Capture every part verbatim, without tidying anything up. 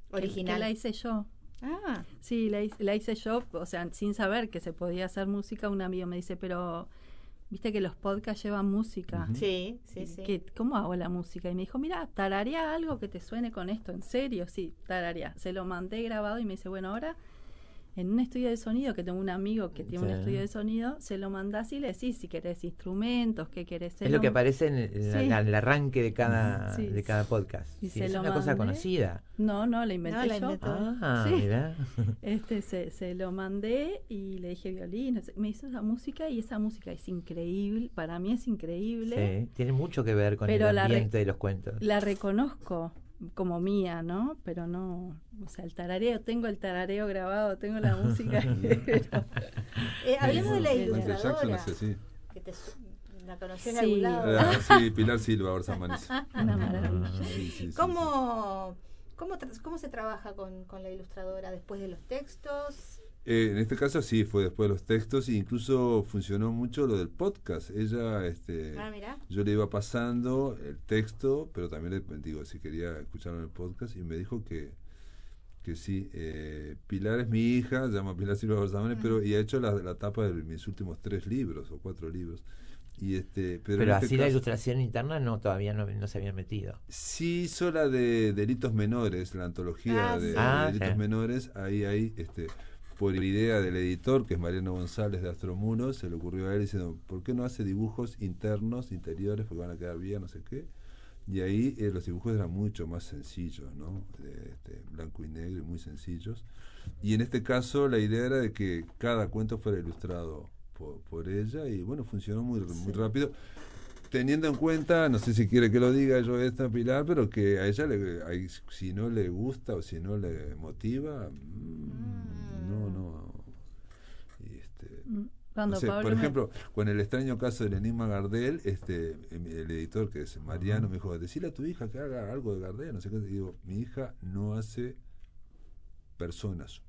original. Que la hice yo. Ah. Sí, la hice, la hice yo, o sea, sin saber que se podía hacer música. Un amigo me dice, pero viste que los podcasts llevan música. Uh-huh. Sí, sí, sí. ¿Qué, ¿Cómo hago la música? Y me dijo, mira, tararía algo que te suene con esto, ¿en serio? Sí, tararía. Se lo mandé grabado y me dice, bueno, ahora en un estudio de sonido, que tengo un amigo que tiene sí. un estudio de sonido, se lo mandás y le decís si querés instrumentos, qué querés. Es lo que aparece en el, en sí. la, el arranque de cada, sí. de cada podcast. Y sí, se es lo una mandé. cosa conocida. No, no, la inventé no, la yo. inventó. Ah, sí. mirá. Este, se, se lo mandé y le dije violín. Me hizo esa música y esa música es increíble. Para mí es increíble. Sí, tiene mucho que ver con pero el ambiente re, de los cuentos. La reconozco como mía, ¿no? Pero no, o sea, el tarareo, tengo el tarareo grabado, tengo la música. pero, eh, hablemos de la ilustradora. Jackson hace así. Que te, la conocí en sí. algún lado. Ah, sí, Pilar Silva Orsamanes. Una maravilla. Sí, sí, sí, ¿Cómo, sí. ¿Cómo, tra- ¿Cómo se trabaja con, con la ilustradora después de los textos? Eh, en este caso sí, fue después de los textos e incluso funcionó mucho lo del podcast. Ella, este, ah, mira. yo le iba pasando el texto, pero también le digo si quería escucharlo en el podcast y me dijo que que sí. Eh, Pilar es mi hija, se llama Pilar Silva Orsamanes, uh-huh. pero y ha hecho la, la tapa de mis últimos tres libros o cuatro libros. Y este, pero pero en así este la caso, ilustración interna no todavía no, no se había metido. Sí hizo la de Delitos Menores, la antología ah, de, sí. de ah, Delitos sí. Menores, ahí ahí este por idea del editor, que es Mariano González de Astromuno, se le ocurrió a él diciendo, ¿por qué no hace dibujos internos, interiores, porque van a quedar bien, no sé qué? Y ahí eh, los dibujos eran mucho más sencillos, ¿no? De, este, blanco y negro y muy sencillos. Y en este caso la idea era de que cada cuento fuera ilustrado por, por ella, y bueno, funcionó muy, sí. muy rápido. Teniendo en cuenta, no sé si quiere que lo diga yo esta Pilar, pero que a ella, le, a, si no le gusta o si no le motiva, mm, no, no. Y este, Cuando no sé, Pablo por ejemplo, me... con el extraño caso del enigma Gardel, este, el editor que es Mariano uh-huh. me dijo, decile a tu hija que haga algo de Gardel, no sé qué. Y digo, mi hija no hace personas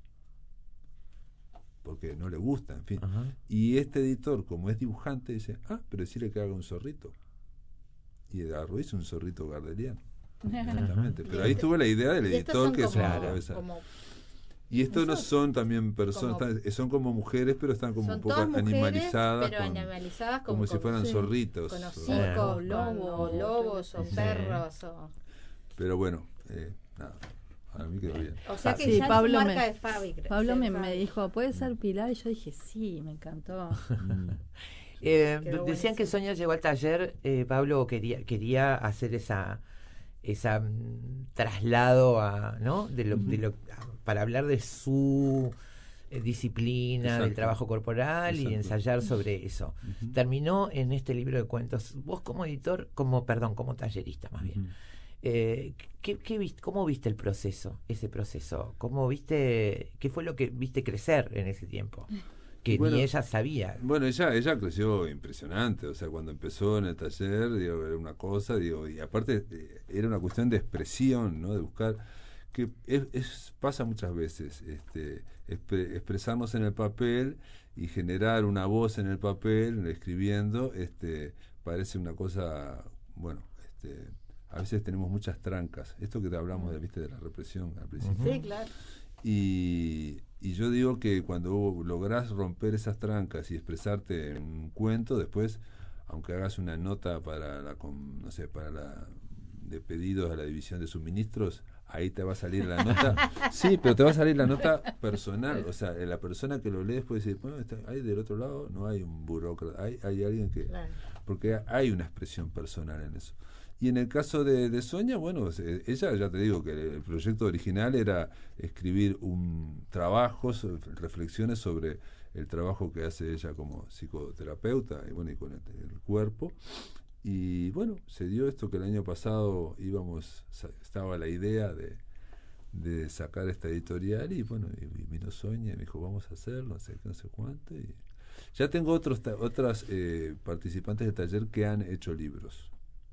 porque no le gusta, en fin. Uh-huh. Y este editor, como es dibujante, dice, ah, pero decirle que haga un zorrito. Y agarró hizo un zorrito gardeliano. Exactamente. Pero ahí estuvo la idea del editor que como, es una cabeza. Como, y estos no son también personas, como, están, son como mujeres, pero están como un poco mujeres, animalizadas, pero con, animalizadas como, como si fueran sí, zorritos. Con hocicos, o, lobos, lobos o sí. perros. O... Pero bueno, eh, nada. A mí quedó bien. O sea que sí, ya Pablo es marca me, de fábrica. Pablo me, me dijo, ¿puede ser Pilar? Y yo dije, sí, me encantó. eh, decían buenísimo. Que Sonia llegó al taller, eh, Pablo quería quería hacer esa esa um, traslado a, ¿no? De lo, uh-huh. de lo, para hablar de su eh, disciplina, exacto. del trabajo corporal exacto. y ensayar sobre eso. Uh-huh. Terminó en este libro de cuentos. Vos como editor, como perdón, como tallerista más bien. Uh-huh. Eh, ¿qué, qué viste, ¿Cómo viste el proceso, ese proceso? ¿Cómo viste, qué fue lo que viste crecer en ese tiempo? Que bueno, ni ella sabía. Bueno, ella ella creció impresionante, o sea, cuando empezó en el taller, digo, era una cosa, digo, y aparte eh, era una cuestión de expresión, ¿no? De buscar, que es, es pasa muchas veces, este, expre, expresarnos en el papel y generar una voz en el papel, escribiendo, este, parece una cosa, bueno, este a veces tenemos muchas trancas. Esto que te hablamos de, ¿viste? De la represión al principio. Sí, claro. Y, y yo digo que cuando lográs romper esas trancas y expresarte en un cuento, después, aunque hagas una nota para la, no sé, para la de pedidos a la división de suministros, ahí te va a salir la nota. Sí, pero te va a salir la nota personal. O sea, la persona que lo lee puede decir, bueno, está, ahí del otro lado no hay un burócrata, hay, hay alguien que... Claro. Porque hay una expresión personal en eso. Y en el caso de, de Sonia, bueno, ella, ya te digo que el proyecto original era escribir un trabajo, reflexiones sobre el trabajo que hace ella como psicoterapeuta y bueno, y con el, el cuerpo. Y bueno, se dio esto que el año pasado íbamos, estaba la idea de, de sacar esta editorial y bueno, y vino Sonia y me dijo, vamos a hacerlo, no sé qué, no sé cuánto. Y ya tengo otros otras eh, participantes del taller que han hecho libros.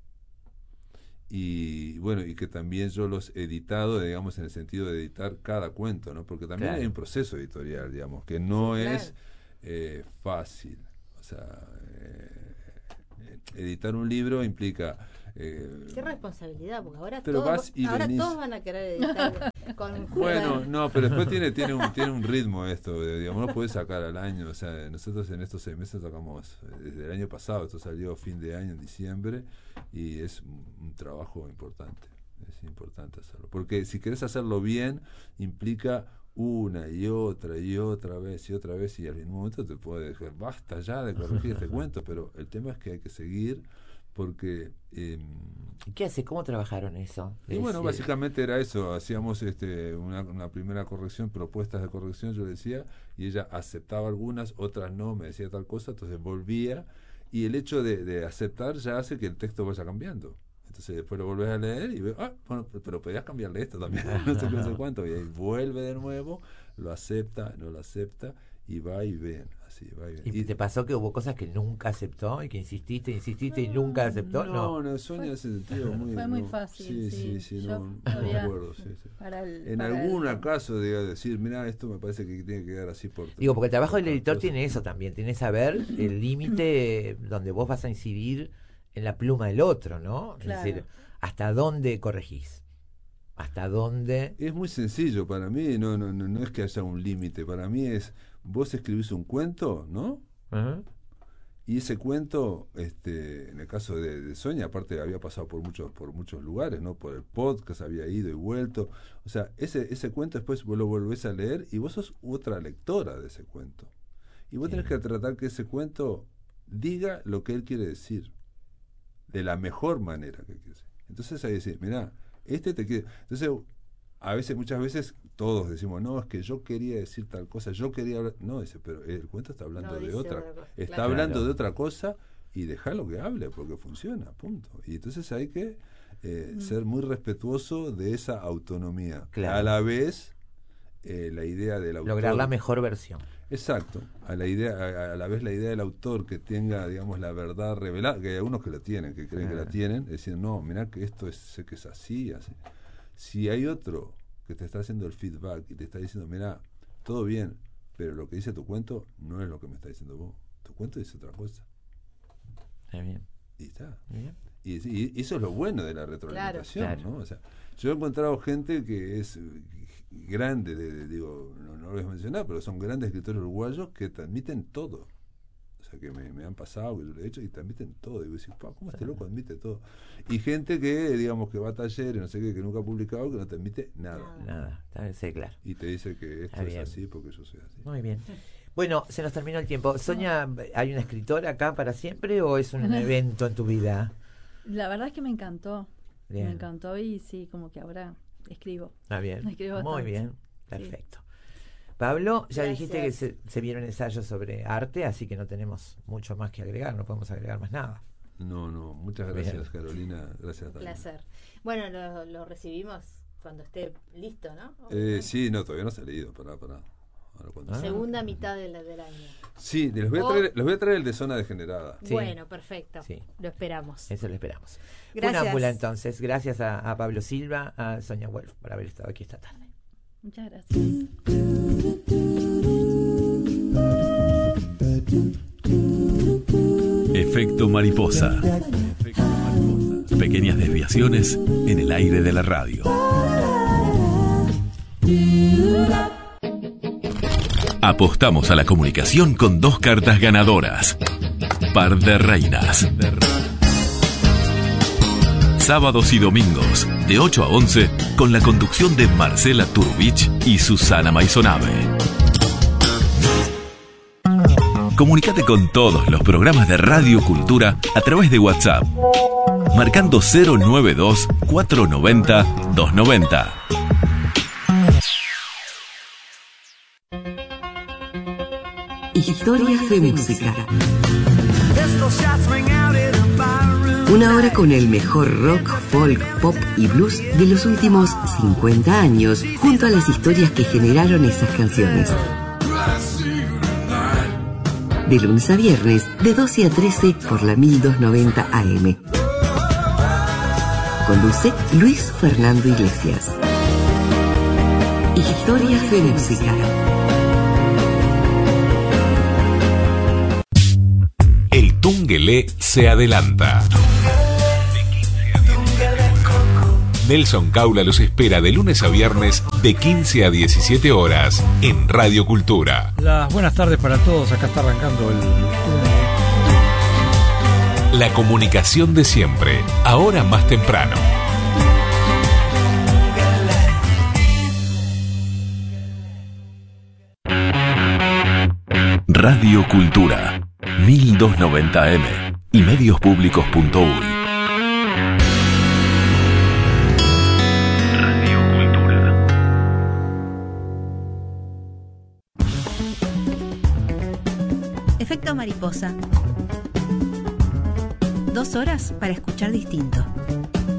Y bueno, y que también yo los he editado, digamos, en el sentido de editar cada cuento, ¿no? Porque también claro. hay un proceso editorial, digamos, que no sí, es claro. eh, fácil. O sea, eh, editar un libro implica... Eh, qué responsabilidad, porque ahora, pero todos, vas y ahora venís. todos van a querer editar con... Bueno, no, pero después tiene tiene un tiene un ritmo esto, digamos, no lo puedes sacar al año. O sea, nosotros en estos seis meses sacamos desde el año pasado, esto salió fin de año, en diciembre, y es un, un trabajo importante. Es importante hacerlo, porque si querés hacerlo bien, implica una y otra y otra vez y otra vez, y en un momento te puede dejar, basta ya de corregir este cuento, pero el tema es que hay que seguir, porque eh, ¿y qué hace? ¿Cómo trabajaron eso? y bueno, básicamente era eso, hacíamos este una, una primera corrección, propuestas de corrección, yo decía, y ella aceptaba algunas, otras no, me decía tal cosa, entonces volvía, y el hecho de, de aceptar ya hace que el texto vaya cambiando. Entonces después lo volvés a leer y ves, ah, bueno, pero podías cambiarle esto también, no sé qué, no sé cuánto, y ahí vuelve de nuevo, lo acepta, no lo acepta, y va y ven, así, va y ven. ¿Y, ¿Y te pasó que hubo cosas que nunca aceptó y que insististe, insististe y nunca aceptó? No, no, Sonia ese sentido muy... Fue muy no, fácil, sí, sí, sí, sí, yo no, no me acuerdo, sí, sí. Para el, en para algún el... caso de decir, mira, esto me parece que tiene que quedar así por... Digo, porque el trabajo del editor cosas. tiene eso también, tiene saber el límite donde vos vas a incidir en la pluma del otro, ¿no? Claro. Es decir, ¿hasta dónde corregís? ¿Hasta dónde? Es muy sencillo para mí, no, no, no, no es que haya un límite, para mí es, vos escribís un cuento, ¿no? Uh-huh. Y ese cuento, este, en el caso de, de Sonia, aparte había pasado por muchos, por muchos lugares, ¿no? Por el podcast, había ido y vuelto. O sea, ese, ese cuento después vos lo volvés a leer y vos sos otra lectora de ese cuento. Y vos Sí. tenés que tratar que ese cuento diga lo que él quiere decir, de la mejor manera que quiere decir. Entonces ahí decir, mirá, este te quiere... Entonces, a veces, muchas veces, todos decimos, no, es que yo quería decir tal cosa, yo quería hablar... No, dice, pero el cuento está hablando No de dice otra... otra cosa, Está claro. hablando Claro. de otra cosa y dejarlo que hable, porque funciona, punto. Y entonces hay que eh, Mm. ser muy respetuoso de esa autonomía. Claro. A la vez, eh, la idea del autor... Lograr la mejor versión. Exacto, a la idea, a, a la vez la idea del autor que tenga, digamos, la verdad revelada, que hay algunos que la tienen, que creen Ah. que la tienen, decir, no, mirá que esto es, sé que es así, así. Si hay otro que te está haciendo el feedback y te está diciendo, mirá, todo bien, pero lo que dice tu cuento no es lo que me está diciendo vos, tu cuento dice otra cosa. Está bien. Y está. Bien. Y, y eso es lo bueno de la retroalimentación, Claro, claro. ¿no? O sea, yo he encontrado gente que es eh, grande, de, de- digo, no, no lo voy a mencionar, pero son grandes escritores uruguayos que transmiten todo. O sea, que me, me han pasado, que yo lo he hecho, y transmiten todo. Digo, decís, "Pa, ¿cómo este loco admite todo? Y gente que, digamos, que va a talleres, no sé qué, que nunca ha publicado, que no te admite nada. Nada, está bien, sí, claro. Y te dice que esto Está es bien. así porque yo soy así. Muy bien. Bueno, se nos terminó el tiempo. Sonia, ¿hay una escritora acá para siempre o es un evento en tu vida? La verdad es que me encantó. Bien. Me encantó y sí, como que ahora escribo. Está bien. Escribo Muy bastante. bien. Perfecto. Pablo, ya Gracias. dijiste que se, se vieron ensayos sobre arte, así que no tenemos mucho más que agregar, no podemos agregar más nada. No, no, muchas Bien. gracias, Carolina. Gracias, Un Tania. placer. Bueno, lo, lo recibimos cuando esté listo, ¿no? Eh, sí, no, todavía no se ha leído, pará, pará. Ahora, cuando Ah. se- Segunda mitad del, del año. Sí, les voy, a O- traer, les voy a traer el de zona degenerada. Sí. Bueno, perfecto. Sí. Lo esperamos. Eso lo esperamos. Gracias. Funámbula, entonces. Gracias a, a Pablo Silva, a Sonia Wolf por haber estado aquí esta tarde. Muchas gracias. Efecto mariposa. Pequeñas desviaciones en el aire de la radio. Apostamos a la comunicación con dos cartas ganadoras. Par de reinas. Sábados y domingos, de ocho a once, con la conducción de Marcela Turbich y Susana Maisonave. Comunicate con todos los programas de Radio Cultura a través de WhatsApp, marcando cero nueve dos, cuatro nueve cero, dos nueve cero. Historias de música. Una hora con el mejor rock, folk, pop y blues de los últimos cincuenta años, junto a las historias que generaron esas canciones. De lunes a viernes, de doce a trece por la mil doscientos noventa A M. Conduce Luis Fernando Iglesias. Historias de música. El Tungelé se adelanta. Nelson Caula los espera de lunes a viernes de quince a diecisiete horas en Radio Cultura. Las buenas tardes para todos. Acá está arrancando el... La comunicación de siempre, ahora más temprano. Radio Cultura, mil doscientos noventa eme y medios públicos punto uy. Radio Cultura. Efecto mariposa. Dos horas para escuchar distinto.